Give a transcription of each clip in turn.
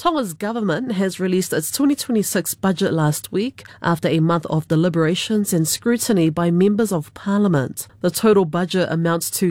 Tonga's government has released its 2026 budget last week after a month of deliberations and scrutiny by members of parliament. The total budget amounts to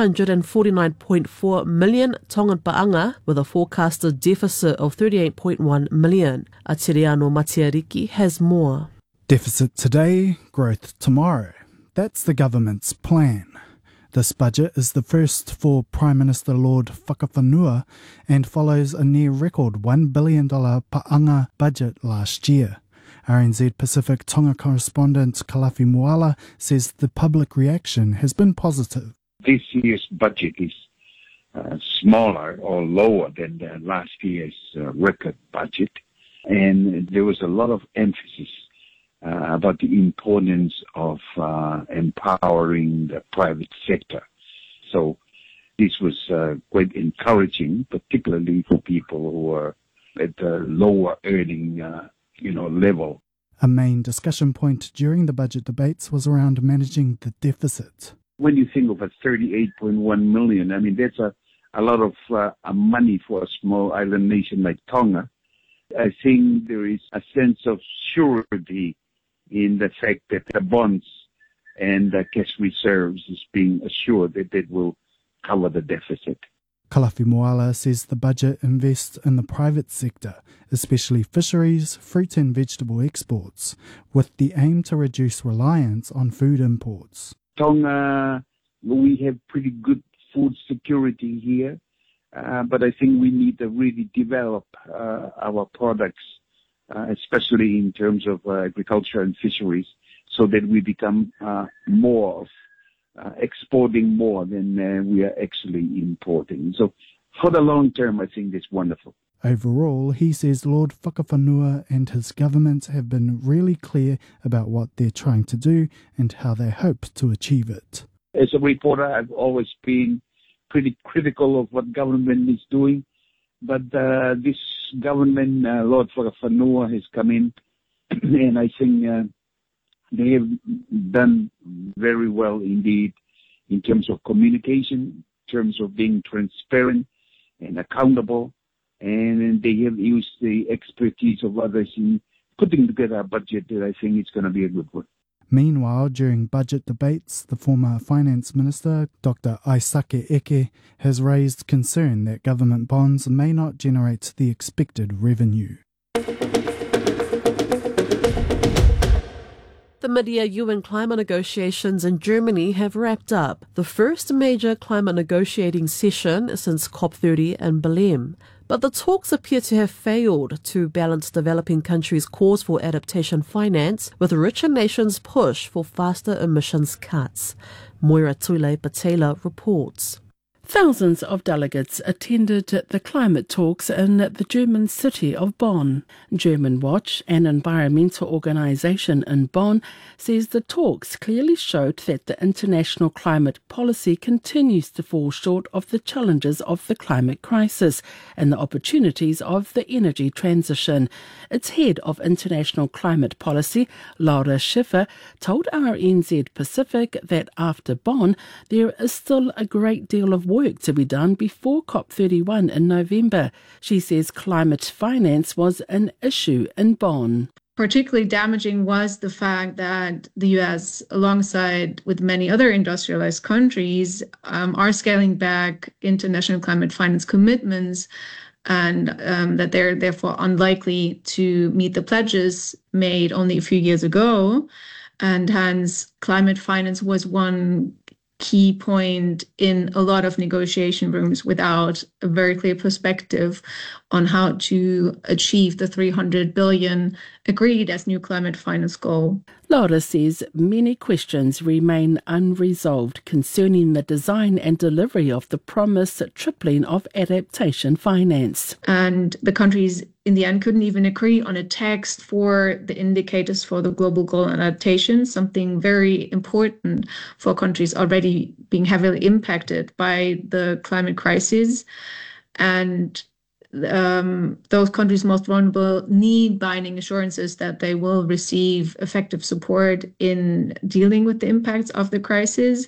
949.4 million Tongan paanga, with a forecasted deficit of 38.1 million. Atiriano Matiariki has more. Deficit today, growth tomorrow. That's the government's plan. This budget is the first for Prime Minister Lord Whakawhanua and follows a near-record $1 billion paanga budget last year. RNZ Pacific Tonga correspondent Kalafi Moala says the public reaction has been positive. This year's budget is smaller or lower than the last year's record budget, and there was a lot of emphasis about the importance of empowering the private sector. So this was quite encouraging, particularly for people who are at the lower earning level. A main discussion point during the budget debates was around managing the deficit. When you think of a 38.1 million, I mean, that's a lot of money for a small island nation like Tonga. I think there is a sense of surety in the fact that the bonds and the cash reserves is being assured that it will cover the deficit. Kalafi Moala says the budget invests in the private sector, especially fisheries, fruit and vegetable exports, with the aim to reduce reliance on food imports. Tonga, we have pretty good food security here, but I think we need to really develop our products, especially in terms of agriculture and fisheries, so that we become more of exporting more than we are actually importing. So for the long term, I think it's wonderful. Overall, he says Lord Whakawhanua and his government have been really clear about what they're trying to do and how they hope to achieve it. As a reporter, I've always been pretty critical of what government is doing, but this government, Lord Whakawhanua, has come in, and I think they have done very well indeed in terms of communication, in terms of being transparent and accountable, and they have used the expertise of others in putting together a budget that I think is going to be a good one. Meanwhile, during budget debates, the former Finance Minister, Dr. Aisake Eke, has raised concern that government bonds may not generate the expected revenue. The mid-year UN climate negotiations in Germany have wrapped up, the first major climate negotiating session since COP30 in Belém. But the talks appear to have failed to balance developing countries' calls for adaptation finance with richer nations' push for faster emissions cuts. Moira Tule Patela reports. Thousands of delegates attended the climate talks in the German city of Bonn. German Watch, an environmental organisation in Bonn, says the talks clearly showed that the international climate policy continues to fall short of the challenges of the climate crisis and the opportunities of the energy transition. Its head of international climate policy, Laura Schiffer, told RNZ Pacific that after Bonn, there is still a great deal of work to be done before COP31 in November. She says climate finance was an issue in Bonn. Particularly damaging was the fact that the US, alongside with many other industrialized countries, are scaling back international climate finance commitments, and that they're therefore unlikely to meet the pledges made only a few years ago. And hence, climate finance was one key point in a lot of negotiation rooms without a very clear perspective on how to achieve the 300 billion agreed as new climate finance goal. Laura says many questions remain unresolved concerning the design and delivery of the promised tripling of adaptation finance. And the countries in the end couldn't even agree on a text for the indicators for the global goal adaptation, something very important for countries already being heavily impacted by the climate crisis. And those countries most vulnerable need binding assurances that they will receive effective support in dealing with the impacts of the crisis.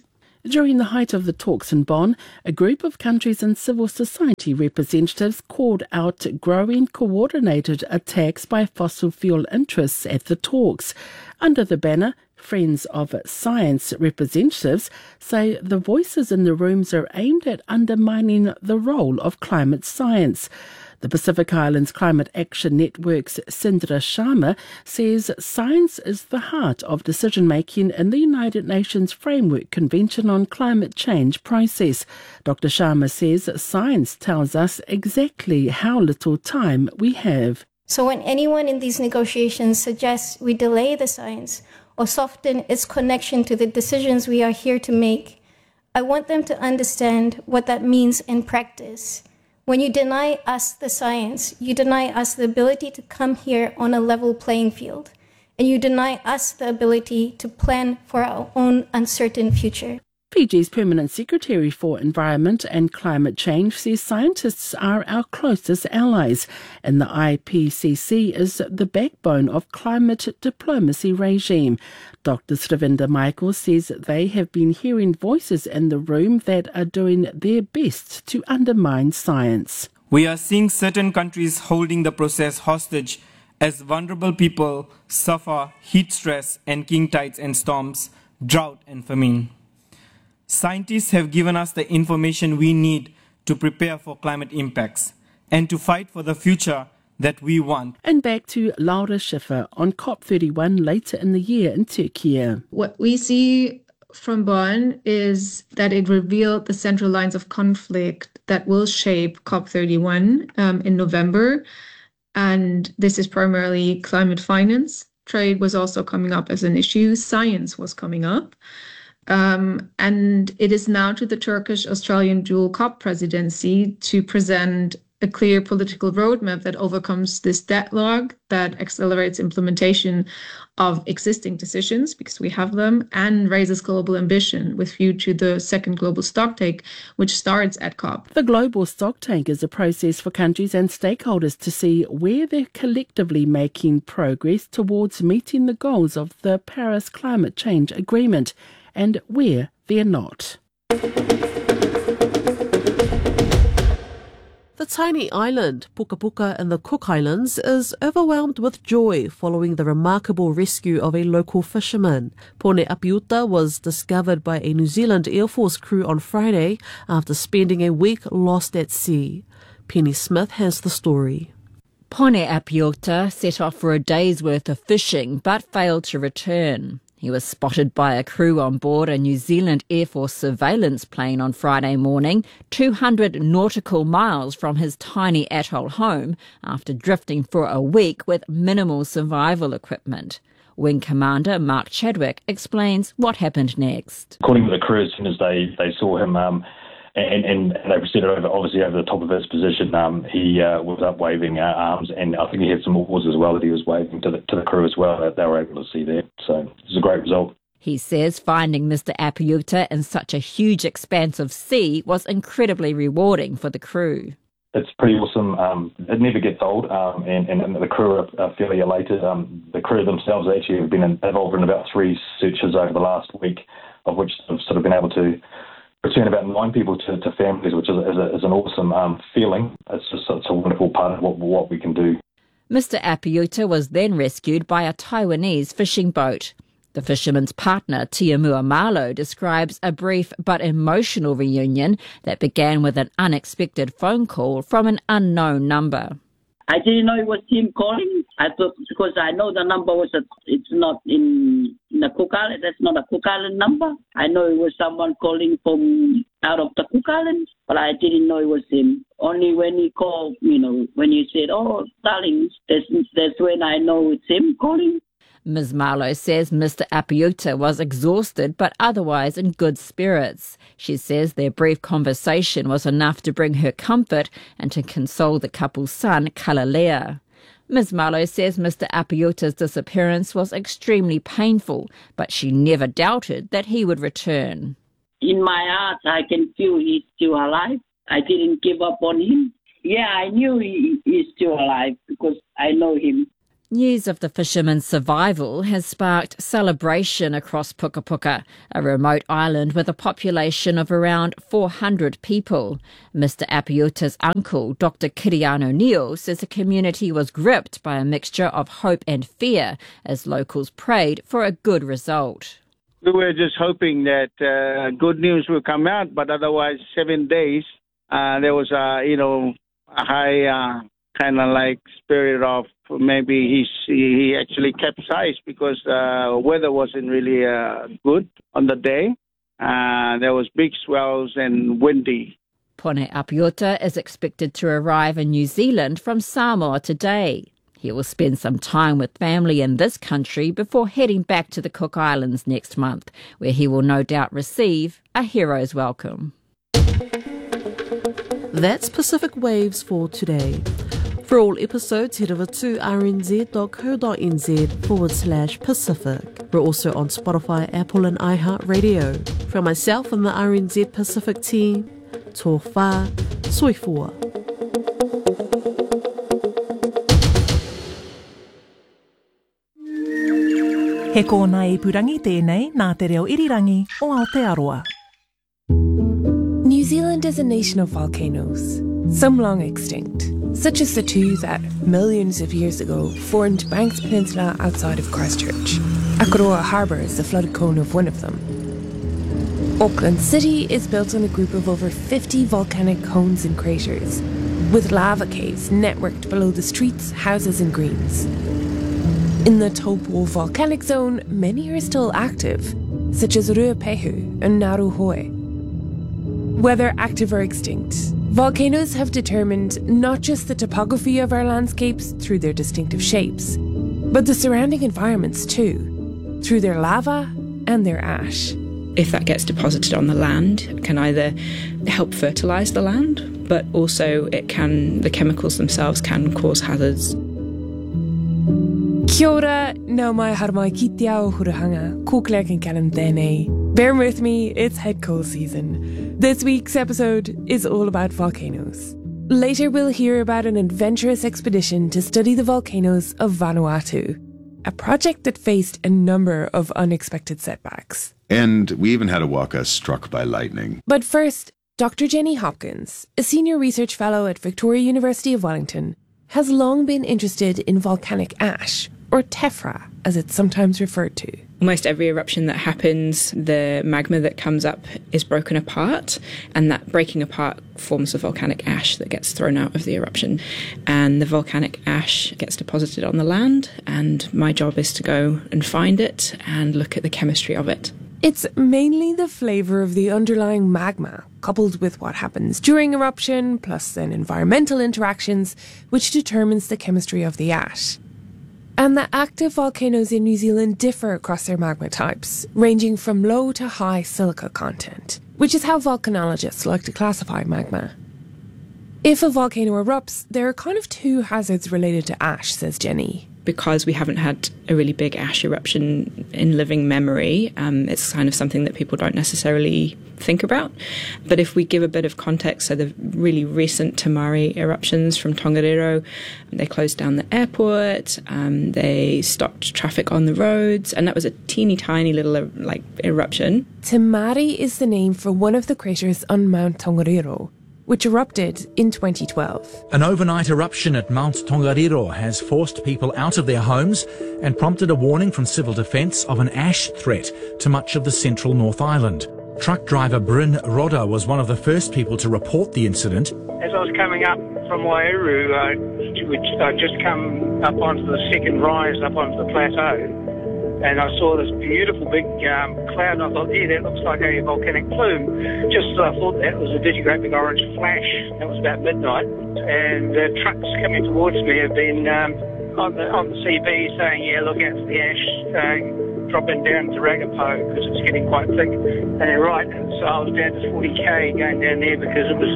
During the height of the talks in Bonn, a group of countries and civil society representatives called out growing coordinated attacks by fossil fuel interests at the talks. Under the banner, Friends of Science representatives say the voices in the rooms are aimed at undermining the role of climate science. The Pacific Islands Climate Action Network's Sindra Sharma says science is the heart of decision-making in the United Nations Framework Convention on Climate Change process. Dr. Sharma says science tells us exactly how little time we have. So when anyone in these negotiations suggests we delay the science or soften its connection to the decisions we are here to make, I want them to understand what that means in practice. When you deny us the science, you deny us the ability to come here on a level playing field, and you deny us the ability to plan for our own uncertain future. Fiji's Permanent Secretary for Environment and Climate Change says scientists are our closest allies, and the IPCC is the backbone of climate diplomacy regime. Dr. Sravinda Michael says they have been hearing voices in the room that are doing their best to undermine science. We are seeing certain countries holding the process hostage as vulnerable people suffer heat stress and king tides and storms, drought and famine. Scientists have given us the information we need to prepare for climate impacts and to fight for the future that we want. And back to Laura Schiffer on COP31 later in the year in Turkey. What we see from Bonn is that it revealed the central lines of conflict that will shape COP31 in November. And this is primarily climate finance. Trade was also coming up as an issue. Science was coming up. And it is now to the Turkish-Australian dual COP presidency to present a clear political roadmap that overcomes this deadlock, that accelerates implementation of existing decisions, because we have them, and raises global ambition with view to the second global stocktake, which starts at COP. The global stocktake is a process for countries and stakeholders to see where they're collectively making progress towards meeting the goals of the Paris Climate Change Agreement, and where they're not. The tiny island, Puka Puka in the Cook Islands, is overwhelmed with joy following the remarkable rescue of a local fisherman. Pone Apiuta was discovered by a New Zealand Air Force crew on Friday after spending a week lost at sea. Penny Smith has the story. Pone Apiuta set off for a day's worth of fishing but failed to return. He was spotted by a crew on board a New Zealand Air Force surveillance plane on Friday morning, 200 nautical miles from his tiny atoll home, after drifting for a week with minimal survival equipment. Wing Commander Mark Chadwick explains what happened next. According to the crew, as soon as they saw him and they proceeded over the top of his position, he was up waving arms, and I think he had some oars as well that he was waving to the crew as well that they were able to see there. So it was a great result. He says finding Mr. Apiuta in such a huge expanse of sea was incredibly rewarding for the crew. It's pretty awesome. It never gets old, and the crew are fairly elated. The crew themselves actually have been involved in about 3 searches over the last week, of which they've sort of been able to return about 9 people to families, which is an awesome feeling. It's a wonderful part of what we can do. Mr. Apiuta was then rescued by a Taiwanese fishing boat. The fisherman's partner, Tiamua Malo, describes a brief but emotional reunion that began with an unexpected phone call from an unknown number. I didn't know it was him calling. I thought, because I know the number it's not in the Cook Island. That's not a Cook Island number. I know it was someone calling from out of the Cook Islands, but I didn't know it was him. Only when he called, when he said, "Oh, darling," that's when I know it's him calling. Ms. Marlowe says Mr. Apiuta was exhausted but otherwise in good spirits. She says their brief conversation was enough to bring her comfort and to console the couple's son, Kalalea. Ms. Marlowe says Mr. Apiuta's disappearance was extremely painful, but she never doubted that he would return. In my heart, I can feel he's still alive. I didn't give up on him. Yeah, I knew he's still alive because I know him. News of the fisherman's survival has sparked celebration across Puka Puka, a remote island with a population of around 400 people. Mr. Apiuta's uncle, Dr. Kiriano Neal, says the community was gripped by a mixture of hope and fear as locals prayed for a good result. We were just hoping that good news will come out, but otherwise 7 days, there was a high kind of like spirit of maybe he actually capsized because weather wasn't really good on the day. There was big swells and windy. Pone Apiuta is expected to arrive in New Zealand from Samoa today. He will spend some time with family in this country before heading back to the Cook Islands next month, where he will no doubt receive a hero's welcome. That's Pacific Waves for today. For all episodes, head over to rnz.co.nz/Pacific. We're also on Spotify, Apple and iHeartRadio. From myself and the RNZ Pacific team, tō whā, soifua. He kōna ipurangi tēnei nā te reo irirangi o Aotearoa. New Zealand is a nation of volcanoes, some long extinct, such as the two that, millions of years ago, formed Banks Peninsula outside of Christchurch. Akaroa Harbour is the flooded cone of one of them. Auckland City is built on a group of over 50 volcanic cones and craters, with lava caves networked below the streets, houses and greens. In the Taupo volcanic zone, many are still active, such as Ruapehu and Naruhoe. Whether active or extinct, volcanoes have determined not just the topography of our landscapes through their distinctive shapes, but the surrounding environments too, through their lava and their ash. If that gets deposited on the land, it can either help fertilise the land, but also the chemicals themselves can cause hazards. Kia ora, nau mai haramai ki te ao hurahanga, ko Claire Kincannon tēnei. Bear with me, it's head cold season. This week's episode is all about volcanoes. Later we'll hear about an adventurous expedition to study the volcanoes of Vanuatu, a project that faced a number of unexpected setbacks. And we even had a waka struck by lightning. But first, Dr. Jenny Hopkins, a senior research fellow at Victoria University of Wellington, has long been interested in volcanic ash, or tephra, as it's sometimes referred to. Almost every eruption that happens, the magma that comes up is broken apart, and that breaking apart forms the volcanic ash that gets thrown out of the eruption. And the volcanic ash gets deposited on the land, and my job is to go and find it and look at the chemistry of it. It's mainly the flavour of the underlying magma, coupled with what happens during eruption, plus then environmental interactions, which determines the chemistry of the ash. And the active volcanoes in New Zealand differ across their magma types, ranging from low to high silica content, which is how volcanologists like to classify magma. If a volcano erupts, there are kind of two hazards related to ash, says Jenny. Because we haven't had a really big ash eruption in living memory, it's kind of something that people don't necessarily think about. But if we give a bit of context, so the really recent Tamari eruptions from Tongariro, they closed down the airport, they stopped traffic on the roads, and that was a teeny tiny little eruption. Tamari is the name for one of the craters on Mount Tongariro, which erupted in 2012. An overnight eruption at Mount Tongariro has forced people out of their homes and prompted a warning from Civil Defence of an ash threat to much of the central North Island. Truck driver Bryn Rodda was one of the first people to report the incident. As I was coming up from Wairau, I'd just come up onto the second rise up onto the plateau, and I saw this beautiful big cloud, and I thought, that looks like a volcanic plume. Just as I thought that, it was a great big orange flash. That was about midnight. And the trucks coming towards me have been on the CB saying, look out for the ash, dropping down to Ragapo because it's getting quite thick. And they're right. And so I was down to 40k going down there because it was,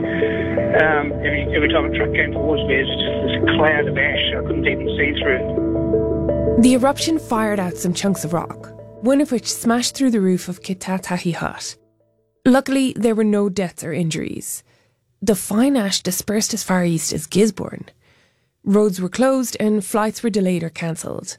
every time a truck came towards me, it was just this cloud of ash I couldn't even see through. The eruption fired out some chunks of rock, one of which smashed through the roof of Kitatahi Hut. Luckily, there were no deaths or injuries. The fine ash dispersed as far east as Gisborne. Roads were closed and flights were delayed or cancelled.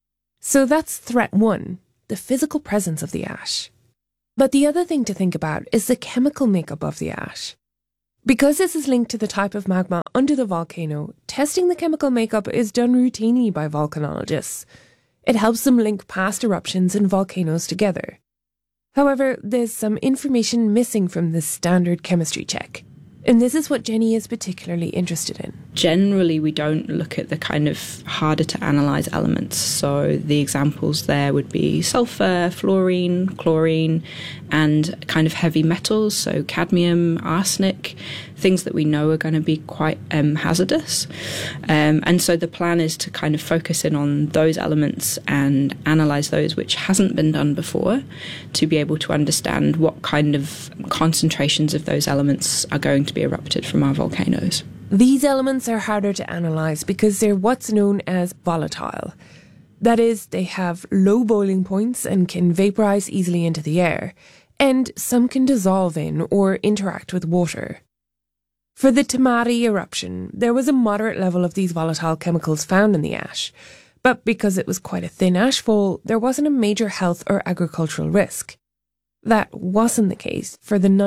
So that's threat one, the physical presence of the ash. But the other thing to think about is the chemical makeup of the ash. Because this is linked to the type of magma under the volcano, testing the chemical makeup is done routinely by volcanologists. It helps them link past eruptions and volcanoes together. However, there's some information missing from this standard chemistry check. And this is what Jenny is particularly interested in. Generally, we don't look at the kind of harder to analyse elements. So the examples there would be sulphur, fluorine, chlorine, and kind of heavy metals, so cadmium, arsenic, things that we know are going to be quite hazardous. And so the plan is to kind of focus in on those elements and analyse those, which hasn't been done before, to be able to understand what kind of concentrations of those elements are going to be erupted from our volcanoes. These elements are harder to analyse because they're what's known as volatile. That is, they have low boiling points and can vaporise easily into the air, and some can dissolve in or interact with water. For the Tamari eruption, there was a moderate level of these volatile chemicals found in the ash, but because it was quite a thin ashfall, there wasn't a major health or agricultural risk. That wasn't the case for the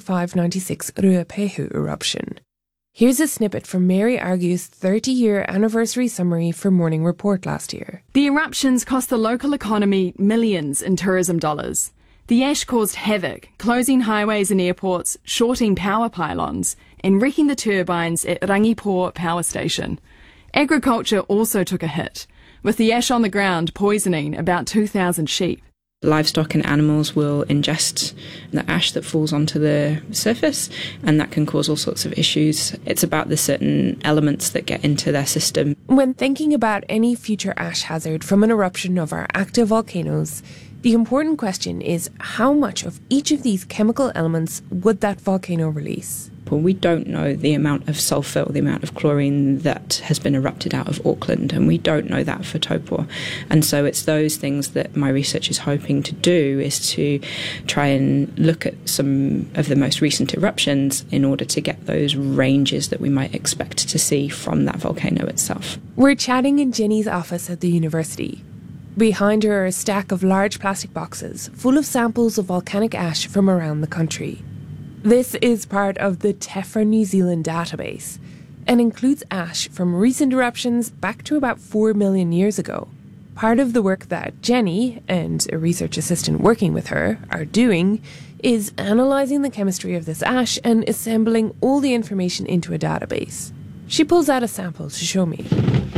1995-96 Ruapehu eruption. Here's a snippet from Mary Argue's 30-year anniversary summary for Morning Report last year. The eruptions cost the local economy millions in tourism dollars. The ash caused havoc, closing highways and airports, shorting power pylons, and wrecking the turbines at Rangipo Power Station. Agriculture also took a hit, with the ash on the ground poisoning about 2,000 sheep. Livestock and animals will ingest the ash that falls onto the surface, and that can cause all sorts of issues. It's about the certain elements that get into their system. When thinking about any future ash hazard from an eruption of our active volcanoes, the important question is how much of each of these chemical elements would that volcano release? Well, we don't know the amount of sulphur or the amount of chlorine that has been erupted out of Auckland, and we don't know that for Taupo. And so it's those things that my research is hoping to do, is to try and look at some of the most recent eruptions in order to get those ranges that we might expect to see from that volcano itself. We're chatting in Jenny's office at the university. Behind her are a stack of large plastic boxes full of samples of volcanic ash from around the country. This is part of the TEFRA New Zealand database and includes ash from recent eruptions back to about 4 million years ago. Part of the work that Jenny and a research assistant working with her are doing is analysing the chemistry of this ash and assembling all the information into a database. She pulls out a sample to show me.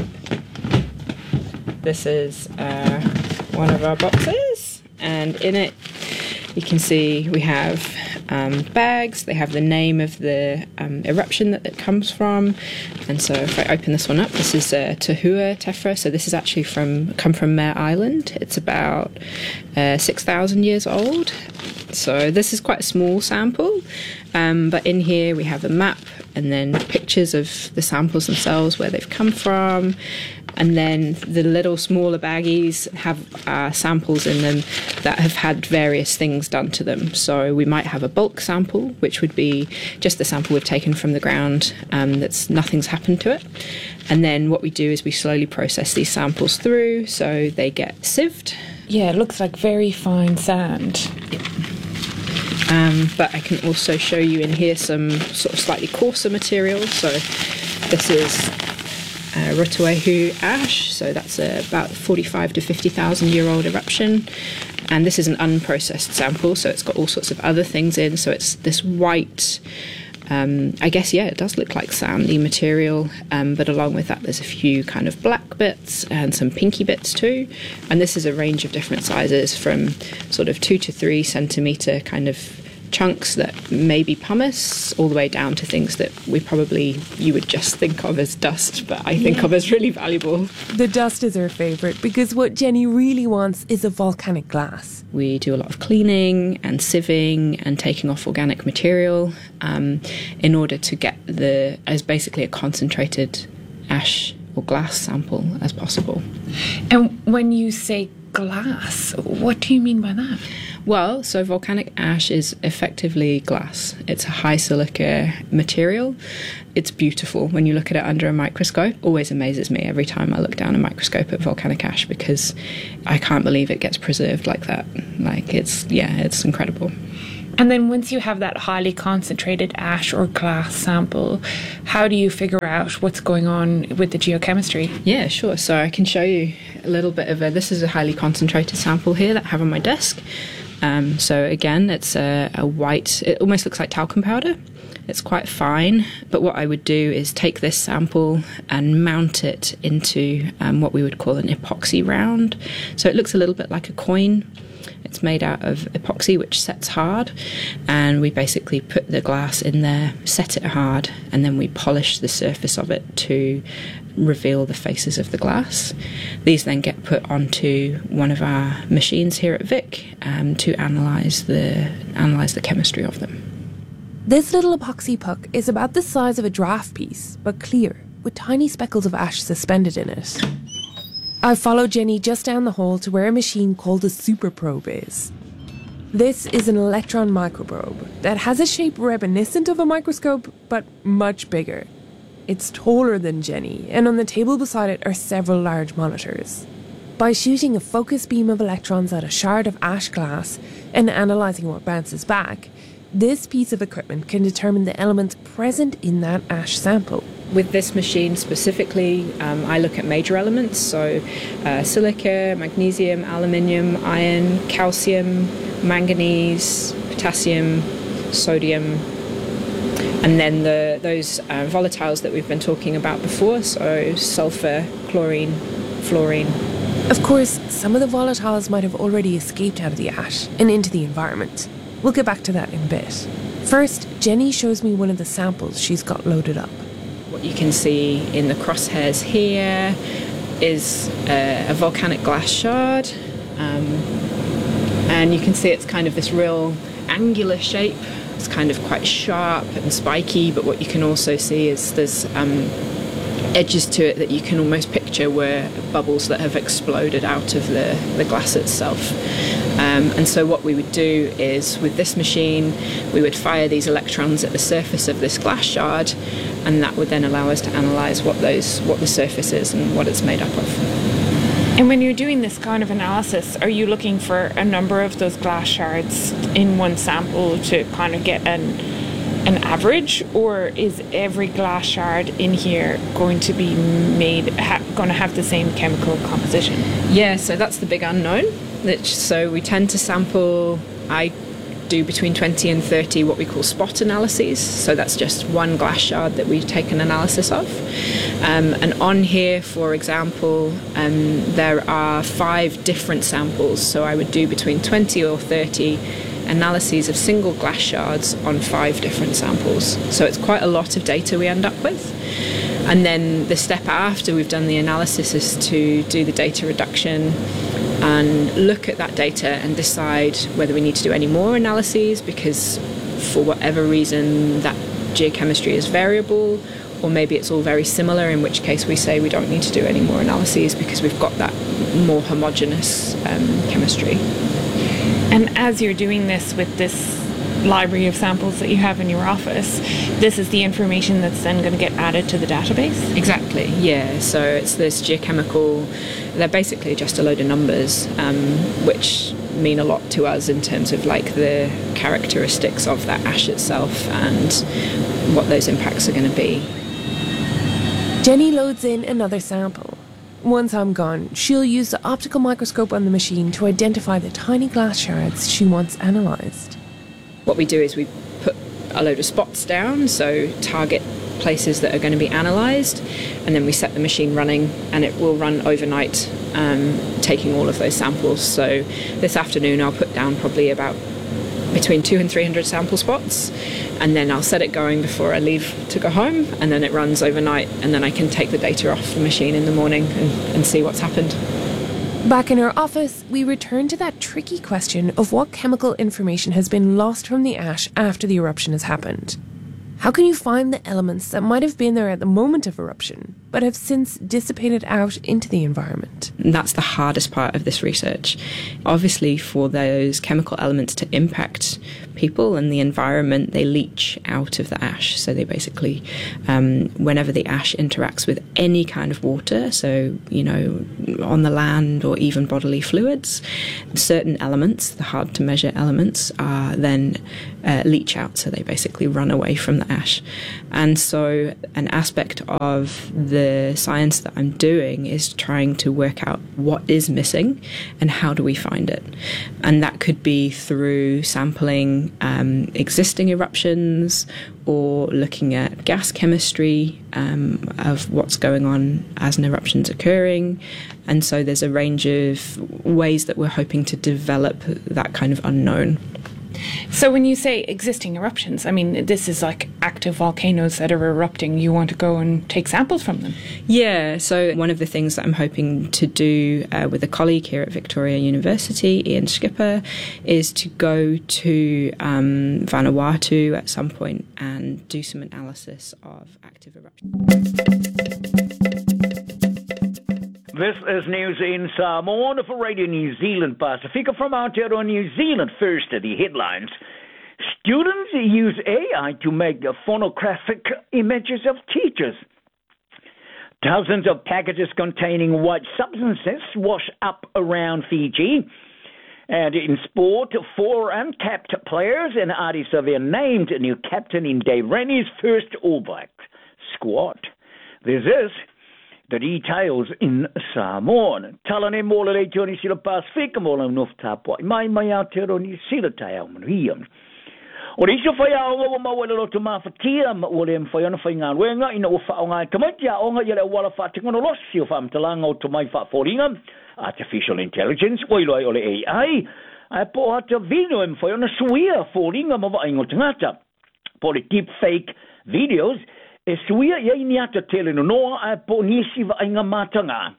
This is one of our boxes, and in it you can see we have bags. They have the name of the eruption that it comes from. And so if I open this one up, this is Tahua Tephra. So this is actually come from Mare Island. It's about 6,000 years old. So this is quite a small sample. But in here we have a map and then pictures of the samples themselves, where they've come from. And then the little smaller baggies have samples in them that have had various things done to them. So we might have a bulk sample, which would be just the sample we've taken from the ground, nothing's happened to it. And then what we do is we slowly process these samples through, so they get sieved. Yeah, it looks like very fine sand. Yeah. But I can also show you in here some sort of slightly coarser material. So this is Rotorua ash, so that's about 45 to 50,000 year old eruption, and this is an unprocessed sample, so it's got all sorts of other things in, so it's this white, it does look like sandy material, but along with that there's a few kind of black bits and some pinky bits too, and this is a range of different sizes from sort of 2 to 3 centimetre kind of chunks that may be pumice, all the way down to things that you would just think of as dust, but I think of as really valuable. The dust is her favourite because what Jenny really wants is a volcanic glass. We do a lot of cleaning and sieving and taking off organic material in order to get as basically a concentrated ash or glass sample as possible. And when you say glass. What do you mean by that? Well, so volcanic ash is effectively glass. It's a high silica material. It's beautiful when you look at it under a microscope. Always amazes me every time I look down a microscope at volcanic ash because I can't believe it gets preserved like that. Like, it's incredible. And then once you have that highly concentrated ash or glass sample, how do you figure out what's going on with the geochemistry? Yeah, sure. So I can show you a little bit of this is a highly concentrated sample here that I have on my desk. So again, it's a white, it almost looks like talcum powder. It's quite fine, but what I would do is take this sample and mount it into what we would call an epoxy round. So it looks a little bit like a coin. It's made out of epoxy, which sets hard, and we basically put the glass in there, set it hard, and then we polish the surface of it to reveal the faces of the glass. These then get put onto one of our machines here at Vic to analyse the chemistry of them. This little epoxy puck is about the size of a draft piece, but clear, with tiny speckles of ash suspended in it. I followed Jenny just down the hall to where a machine called a super probe is. This is an electron microprobe that has a shape reminiscent of a microscope, but much bigger. It's taller than Jenny, and on the table beside it are several large monitors. By shooting a focus beam of electrons at a shard of ash glass and analysing what bounces back, this piece of equipment can determine the elements present in that ash sample. With this machine specifically, I look at major elements, so silica, magnesium, aluminium, iron, calcium, manganese, potassium, sodium, and then those volatiles that we've been talking about before, so sulfur, chlorine, fluorine. Of course, some of the volatiles might have already escaped out of the ash and into the environment. We'll get back to that in a bit. First, Jenny shows me one of the samples she's got loaded up. What you can see in the crosshairs here is a volcanic glass shard, and you can see it's kind of this real angular shape. It's kind of quite sharp and spiky, but what you can also see is there's edges to it that you can almost picture were bubbles that have exploded out of the glass itself. And so what we would do is, with this machine, we would fire these electrons at the surface of this glass shard, and that would then allow us to analyse what the surface is and what it's made up of. And when you're doing this kind of analysis, are you looking for a number of those glass shards in one sample to kind of get an average, or is every glass shard in here going to be going to have the same chemical composition? Yeah, so that's the big unknown. So we tend to sample, I do between 20 and 30 what we call spot analyses. So that's just one glass shard that we take an analysis of. And on here, for example, there are 5 different samples. So I would do between 20 or 30 analyses of single glass shards on 5 different samples. So it's quite a lot of data we end up with. And then the step after we've done the analysis is to do the data reduction and look at that data and decide whether we need to do any more analyses, because for whatever reason that geochemistry is variable, or maybe it's all very similar, in which case we say we don't need to do any more analyses because we've got that more homogeneous chemistry. And as you're doing this with this library of samples that you have in your office, this is the information that's then going to get added to the database? Exactly, yeah. So it's this geochemical, they're basically just a load of numbers, which mean a lot to us in terms of like the characteristics of that ash itself and what those impacts are going to be. Jenny loads in another sample. Once I'm gone, she'll use the optical microscope on the machine to identify the tiny glass shards she wants analysed. What we do is we put a load of spots down, so target places that are going to be analysed, and then we set the machine running, and it will run overnight, taking all of those samples. So this afternoon I'll put down probably about between 200 and 300 sample spots, and then I'll set it going before I leave to go home, and then it runs overnight, and then I can take the data off the machine in the morning and see what's happened. Back in our office, we return to that tricky question of what chemical information has been lost from the ash after the eruption has happened. How can you find the elements that might have been there at the moment of eruption, but have since dissipated out into the environment? And that's the hardest part of this research. Obviously, for those chemical elements to impact people and the environment, they leach out of the ash. So they basically, whenever the ash interacts with any kind of water, so, on the land or even bodily fluids, certain elements, the hard to measure elements, are then leach out. So they basically run away from the ash. And so an aspect of the science that I'm doing is trying to work out what is missing and how do we find it. And that could be through sampling existing eruptions or looking at gas chemistry of what's going on as an eruption's occurring. And so there's a range of ways that we're hoping to develop that kind of unknown. So when you say existing eruptions, I mean, this is like active volcanoes that are erupting. You want to go and take samples from them? Yeah, so one of the things that I'm hoping to do with a colleague here at Victoria University, Ian Skipper, is to go to Vanuatu at some point and do some analysis of active eruptions. This is news in Samoan for Radio New Zealand Pacifica from Aotearoa, New Zealand. First, the headlines. Students use AI to make phonographic images of teachers. Dozens of packages containing white substances wash up around Fiji. And in sport, 4 uncapped players and artists are named new captain in Dave Rennie's first All Black squad. This is the details in Samoan. Talane mola le Johnny Sila Pacifica mola nof tapwa. Mai Aotearoa New Zealand tai au manuia. O riso fai au ma wala lo to mafatia ma wala fai ona fai ngā wenga ina o fa nga kamatia o nga yele wala fa teknolosi o fa mtalanga o to mai fa foringa artificial intelligence oilo ai ole AI. Ai po ata video em fai ona suia foringa ma va ingo tangata. Po le deep fake videos e suia ia ini ata tele no noa a po nisi va inga matanga.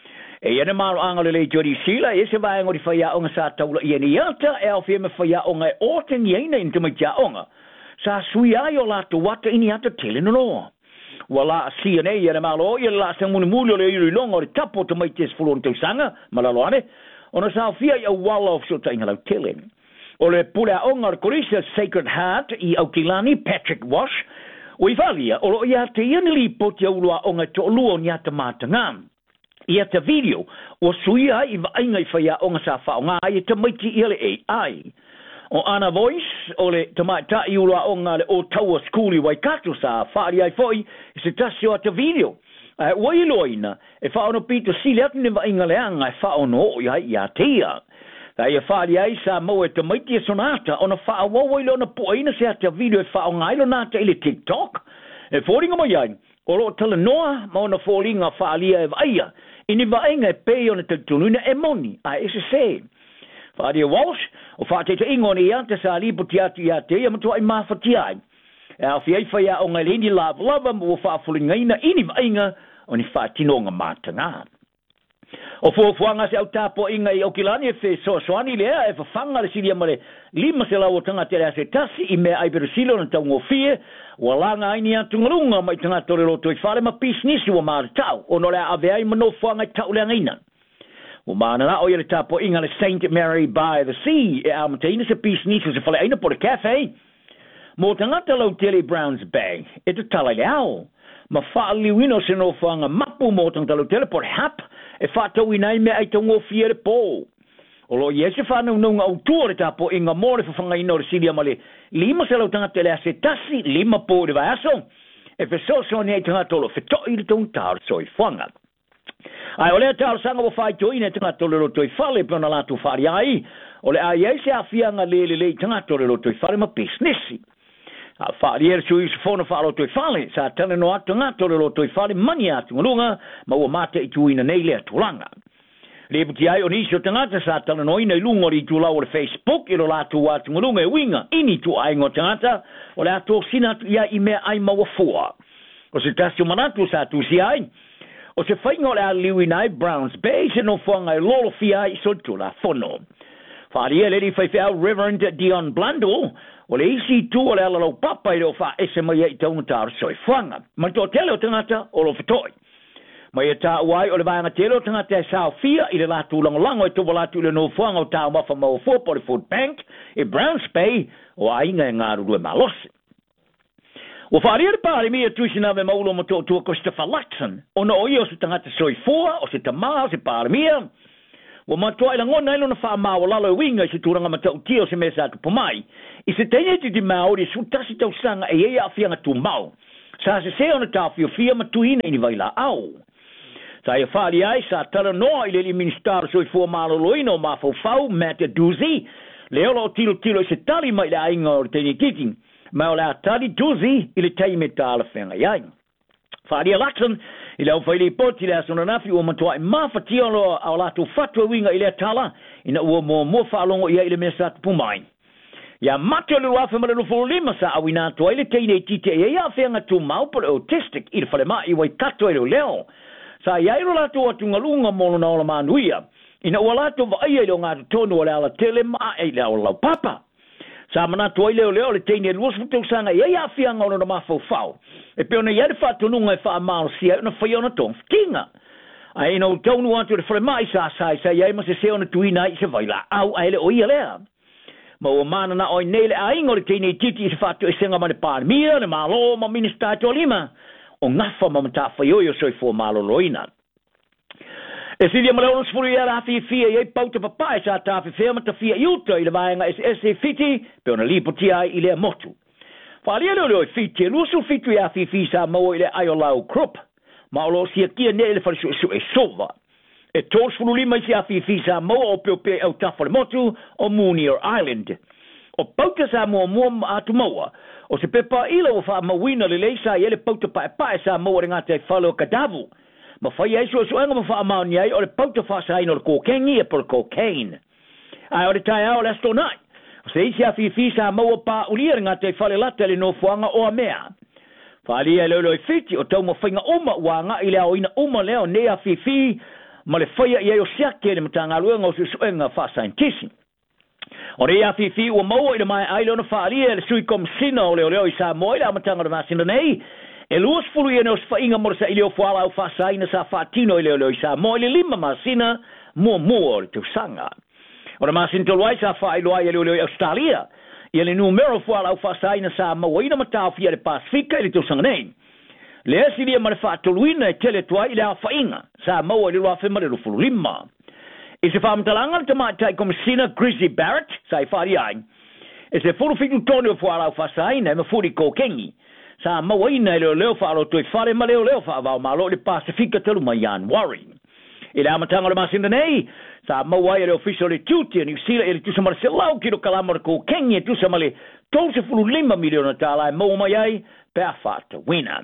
E ia maro anga le jori sila e se vai ngori faya onga sa taula ia ni ata e au fia me faya onga e oten ieina into me ja onga. Sa suia yo la to wata ini ata tele no noa. Wala CNA ia maro ia la se muni muli le iri longa o tapo to mai tes fulon te sanga malaloane. Ona sa fia ia wala of so tainga lau tele. O le pula onga korisa Sacred Heart I Aukilani Patrick Wash. O ivalia, o ia te ianili poti aulua o ngai to luo ni ata matanga. Ia te video, o suia I vainga I whaia o ngā sa whaonga I te maiti I le AI. O ana voice, o le te maita I ulua o ngā le o taua skuli Waikato sa whaari ai foi, I se tasio a te video. Wailoina, e whaono pito sili atu ne vainga le anga e whaono o ia tia. Ka ia whaari ai sa mau e te maiti e sonata o na wha wawai leo na puaina se a te video e wha o ngailo nata I le TikTok. E whoringa mai ai, o lo tala noa mau na whoringa whaalia e vaia. Ini vaenga e pei o na te tununa e moni, a e se se. Whaari e Walsh, o whaateta ingo ni iante sa lipo tiatu ia te ia matua I mawhati ai. E a whiai whaia o ngai leni lava mo whaafulinga ina ini vaenga o ni whaatinonga matanga. O fuanga se au tapo inga I Aukilani e fe soani lea e whawhanga le siria mare 5 se lau o tangata lea se tasi I mea ai perusilo na tau ngofie walanga aini atu ngarunga mai tangata le roto I whare ma pisnisi wa maare tau o no lea ave ai mano fuanga I tau lea ngaina. O maana na o ia le tapo inga le St. Mary by the Sea e a mataina se pisnisi se whale aina po le cafe. Mo tangata lau tele Browns Bay e te tala leao. Ma whaaliwino se no fuanga mapu mo tangata lau tele po le hap e whātau I nei mea ai tau ngofia le pō. O lo iese whanau nunga au tua le tapo inga more whawhanga ino le siria male 5 se lau tangata lea se tasi 5 pō le vai aso. E whesoso ni ai tangata lo whetoi le tong tāo soi whanga. Ai o lea tāo sanga wa whai toi ne tangata le rotoi whale pēna lātu whari ai. O le ai eise a whianga le tangata le rotoi whale ma businessi. A whaari ere sui se whona whaalo toi whale, sa tane no atu ngāto le lo toi whale mani atu ngalunga, ma ua mate I tuina nei lea tūlanga. Leputi ai o nisi o tangata sa tane no ina I lungo ri tū lau o le Facebook, I lo lātu atu ngalunga e winga, ini tu ai ngō tangata, o le atu o sina atu ia I mea ai maua fua. O se tasi o manatu sa tu si ai, o se whainga o le a liwi nai Browns Bay, se no whanga I lolo fia I sotu la whono. Whaaria le whaiwhau Reverend Dion Blundell, o le isi tu o le ala lau papa i reo wha ese mai e taungatara soifanga. Ma tō tele o tangata o lo whatoi. Mai e tā uai o le vāanga tele o tangata e sao fia i le lātu langolango e tō walatu i le no fuanga o tāu mafa mau fōpo le Food Bank e Browns Bay o ainga e ngā rurua malose. O whaaria le pāre mea tuisina me maulo mo tō tua Christopher Luxon, o na oi o se tangata soifua, o se tamā, o se pāre mea. Wa matua ila ngona ilo na wha maa o lalo winga i se tūranga matau tia o se mesa atu pomai. I se teine te Maori su tasi tau sanga e ea awhianga tu mau. Sa se se ona tā whio whia matuina ini vaila au. Sa ia whaari ai sa tala noa i le li ministaro soi fua malo loino ma fau Matt Doozy. Le ola o tilo i se tali mai le ainga o le teine titing. Ma o le atali Doozy i le teime tā la whenga iai. Whaari a Luxon i le au whaile i poti le asona nafi ua matua i mawhatia o lato fatua winga i le tala ina ua mo whaalongo ia i le mesa atu pumai. Ia mate o le wafe ma le lufo lima sa awina toa i le teine i tite e ia whenga tu maupole autistic i le whale mai i wai kato i leo. Sa ia iro lato atu ngalunga mono na ola manuia. Ina ua lato wa aia i lo ngātu tonu o le ala tele maa e le au lau papa. Sa mana toa i leo le teine luos futau sanga i ia whianga ono na mawhau. E peona ia le whatonunga e wha amaro sia na whaiona tong kinga. Ai no tonu atu le whale mai sa ia ima se ona tuina i se vaila au ai le o ia lea. Ma ua mana na oi nele a ingo le teine i titi i se whatu e senga ma le pārmia, le malo ma minister to lima. O ngafa ma mata whaioio soi fua malo loina. E sidia maleunos furu ia rafi fia i pauta papai sa tafi fea mata fia iuta i le vaenga e fiti pe ona lipoti ai i le motu. Whalia leo leo fiti e lusu fitu i afi fisa maua i le aiolau krup. Ma o lo sia kia ne le whare su e sova. E tos furu lima i si afi fisa maua o peo pe au tafa le motu o Moonier Island. O pauta sa mua atu maua. O se pepa ila o wha mawina le leisa i ele pauta pae sa maua ringa te whalo kadavu. Ma whai ai sua suanga ma wha amauni ai o le pauta whasaina o le kokengi e por cocaine. Ai o le tai au le asto nai. O se isi a fisa maua pa ulia ringa te whale lata le no fuanga o a mea. Whalia leo leo fiti o tau ma whainga uma wanga i leo ina uma leo ne a fifi ma le whaia i o siake le matanga luenga o su suenga whasaintisi. O re a fifi ua maua i le mai ai leo na whaalia le sui kom sina o leo i sa moe le amatanga le masina nei. E luas fulu i neos whainga morsa i leo whaala au whasaina sa whaatino i leo i sa moe le lima masina mua o le tausanga. O le masina toluai sa whaailoa i leo i Australia. I le numero whaala au whasaina sa mawaina matau fia le Pasifika i le tausanga nei. Le esi lia ma le whaatoluina e tele tua i le a whainga sa maua i le loa whema le rufulu lima. I se whaamtalanga le tamatai komisina Grizzly Barrett, sa i whaari ai. E se furu fitu toni o whaala au whasaina e mawhuri kokengi. Sa mawaina i leo whaalo tui whare ma leo whaavao malo le Pasifika talu mai Januari. I le amatanga le masinda nei, sa mawai e le official le tuti e New Zealand e le tusa mara se lau kiro kalamara kokengi e tusa male 12.5 miliona tala e maua mai ai pe a whata wina.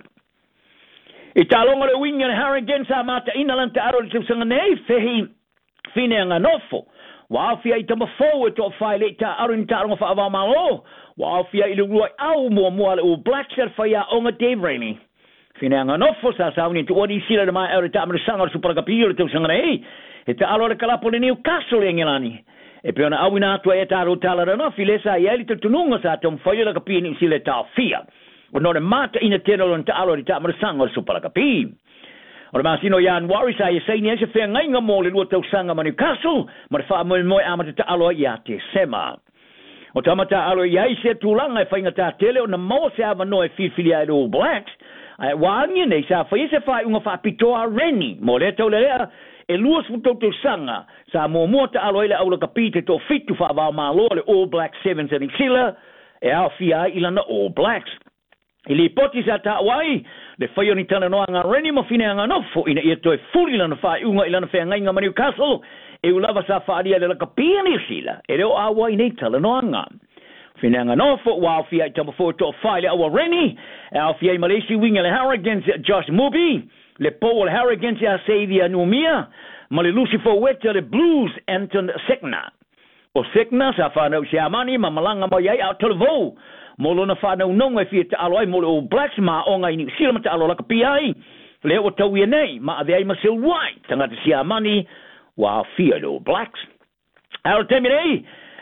I talonga le winga le Harrigan sa mata inalanta aro le tusanga nei fehi fine anga nofo. Waafia i tama fo e to whai le ta aro ni taronga whaavao malo. Waafia i lungua au mua le o Black Star whaia onga Dave Rainey. Fine anga nofo sa sauni tu odi sila le mai aro ta amara sanga o suparakapio le tusanga nei. E te alo le kalapo le Newcastle e ngelani. E peona awina atua e taro tala rana filesa i eli te tununga sa tom whaia la kapi ni sile ta fia. O no le mata ina teno lon ta alo le ta amara sanga o suparakapio. O le masino Januari sa i saini ese whea ngainga mo le lua tau sanga ma Newcastle, ma le wha moe amata ta alo i a te sema. O tamata alo i aise tūlanga e whainga tā tele o na maua se awa noe whiwhilia e All Blacks, ai wāngia nei sa whai se whai unga whapitoa reni, mo le tau le rea, e luas futou tau sanga, sa mua ta alo ile aula kapite to fitu whaavao māloa le All Black Sevens and Sila, e au whia ilana All Blacks. I li poti sa ta wai, le whaio ni tana noa ngā reni ma whine anga nofo, ina ia toi furi lana whai unga ilana whea ngainga ma Newcastle, e ulava sa whaaria le laka pia ni Sila, e reo awa i nei tala noa ngā. Whine anga nofo, wao whia i tama fo to whai le awa reni, e au whia i Malaysia winga le Harrogans Josh Mubi, le Paul Harrogans a Xavier Numia, ma le Lucifer Weta le Blues Anton Sekna. O Sekna sa whanau si amani ma malanga mo iai au talvo. Molo na whanau nonga fia te alo ai mo le All Blacks ma o ngai ni sila ma te alo laka pi ai. Le o tau ia nei ma ave ai ma sil wai. Tangata si amani wa fia le All Blacks. Ao temi nei,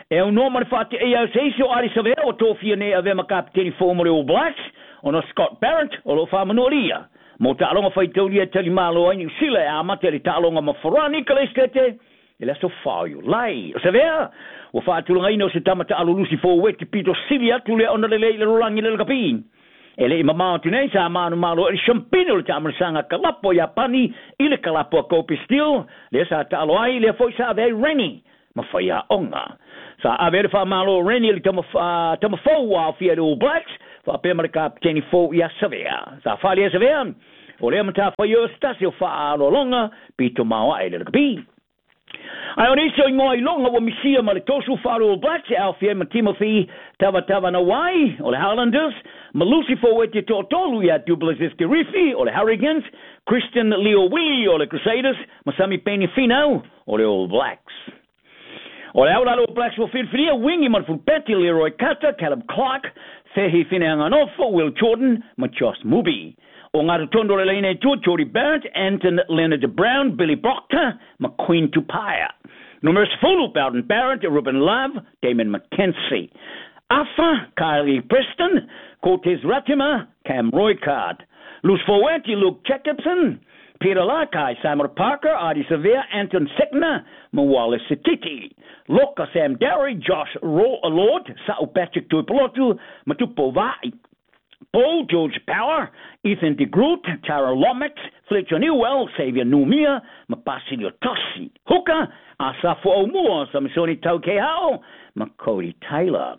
E o no marifati e au seisi o ari savea o tofia ne ave makapiteni fōmore All Blacks o no Scott Barrett o lo whamanoria. Mo ta alonga whaitauria tali malo ai New Zealand a mate li ta alonga mawharani kaleskete e la so whau lai. O savea o whaatulanga ino se tamata alulusi fō weti pito siria tule ona lelei le rolangi le kapin. E le ima mauntu nei sa manu malo e champino le tamarasanga kalapo Japani i le kalapo a Kopi Steel le sa ta alo ai le foi sa ave Rennie ma whaia onga. Sa ave le wha malo Rennie le tamafou a fia le All Blacks wha pēmare kapiteni fō i a savea. Sa whali a savea o le amata whaio stasi o wha alo longa pito maua e le kapi. Ai o niso i ngoa i longa wa misia ma le tosu whaaro All Blacks e Alfie ma Timothy tawa na wai o le Highlanders, ma Lucy Foweti tolu i a Dublessis Kirifi o le Hurricanes, Christian Leo Willie o le Crusaders, ma Sami Penny Finau o le All Blacks. O le Aurala All Blacks wa whirwhiria wingi ma Fulpeti Leroy Carter, Caleb Clark, Fehi Finanganofo, Will Jordan, ma Josh Mubi. O ngā rotondo le leine tū, Jody Barrett, Anton Leonard Brown, Billy Proctor, McQueen Tupaya. Numerous Fulu, Bowden Barrett, Ruben Love, Damon McKenzie. Afa, Kylie Preston, Cortez Ratima, Cam Roycard. Luz Foweti, Luke Jacobson, Peter Larkai, Simon Parker, Adi Severe, Anton Sekna, Mwale Sititi. Loka Sam Dowery, Josh Lord, Sao Patrick Tuipulotu, Matupo Vai. Paul George Power, Ethan de Groot, Tara Lomax, Fletcher Newell, Xavier Numia, Mapasilio Tossi, Hooker, Asafo Omua, Samsoni Taukehao, Cody Taylor.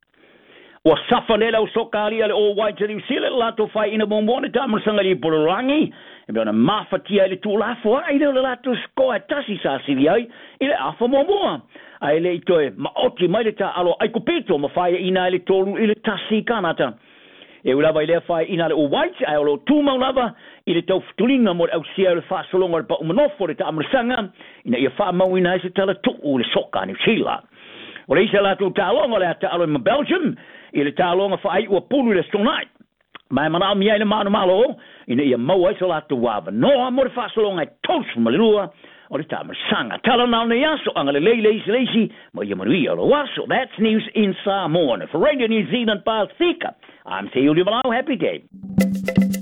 O safanela o sokali ale All Whites New Zealand lato fai ina bombone tamasanga li Polorangi, e bea na mafatia le tūlafo ai le lato skoa tasi sa siri ai, ile afa momua. Ai le itoe maoti mai le ta alo aikupito ma fai ina le tolu ile tasi kanata. E ulava ile fai ina le All Whites ai alo tūmau lava ile tau futulinga mo au sia le whasolonga le pa umanofo le ta amasanga, ina ia wha mau ina se tala tuu le soka New Zealand. O le isa lato tālonga le ata alo ma Belgium, i le tālonga whaai ua pulu le stonai. Mai mana mi ai le manu malo, ina ia mau ai sa lato wava noa mo le whasolonga e tausu malilua, o le tamasanga. Tala nao ne yaso, anga le leisi, mo ia marui o lo waso. That's news in Samoan. For Radio New Zealand Pacifica, I'm Theo Limalau. Happy day.